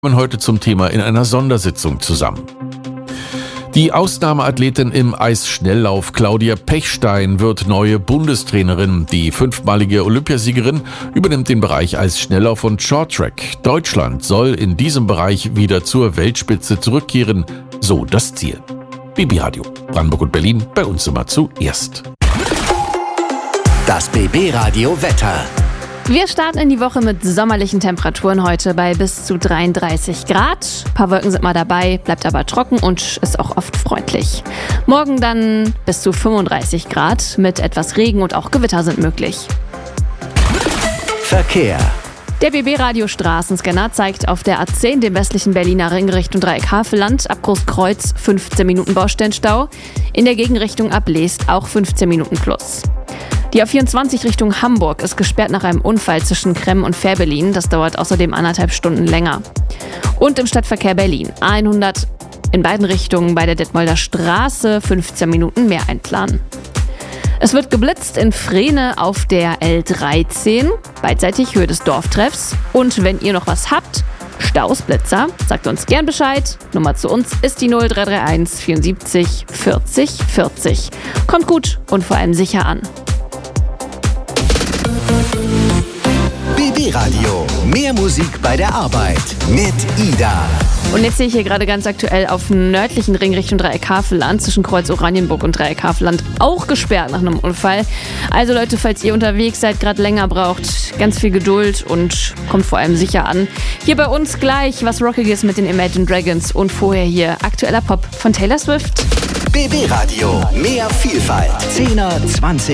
Heute zum Thema in einer Sondersitzung zusammen. Die Ausnahmeathletin im Eisschnelllauf Claudia Pechstein wird neue Bundestrainerin. Die 5-malige Olympiasiegerin übernimmt den Bereich Eisschnelllauf und Shorttrack. Deutschland soll in diesem Bereich wieder zur Weltspitze zurückkehren, so das Ziel. BB Radio, Brandenburg und Berlin, bei uns immer zuerst. Das BB Radio Wetter. Wir starten in die Woche mit sommerlichen Temperaturen heute bei bis zu 33 Grad. Ein paar Wolken sind mal dabei, bleibt aber trocken und ist auch oft freundlich. Morgen dann bis zu 35 Grad mit etwas Regen und auch Gewitter sind möglich. Verkehr. Der BB-Radio Straßenscanner zeigt auf der A10 dem westlichen Berliner Ring Richtung Dreieck Havelland ab Großkreuz 15 Minuten Baustellenstau. In der Gegenrichtung ab Leest auch 15 Minuten plus. Die A24 Richtung Hamburg ist gesperrt nach einem Unfall zwischen Kremm und Fährberlin. Das dauert außerdem 1,5 Stunden länger. Und im Stadtverkehr Berlin 100 in beiden Richtungen bei der Detmolder Straße 15 Minuten mehr einplanen. Es wird geblitzt in Frehne auf der L13, beidseitig Höhe des Dorftreffs. Und wenn ihr noch was habt, Staus, Blitzer, sagt uns gern Bescheid. Nummer zu uns ist die 0331 74 40 40. Kommt gut und vor allem sicher an. BB Radio. Mehr Musik bei der Arbeit mit Ida. Und jetzt sehe ich hier gerade ganz aktuell auf dem nördlichen Ring Richtung Dreieck Havelland zwischen Kreuz Oranienburg und Dreieck Havelland auch gesperrt nach einem Unfall. Also Leute, falls ihr unterwegs seid, gerade länger braucht, ganz viel Geduld und kommt vor allem sicher an. Hier bei uns gleich was Rockiges mit den Imagine Dragons und vorher hier aktueller Pop von Taylor Swift. BB Radio. Mehr Vielfalt. 10er, 20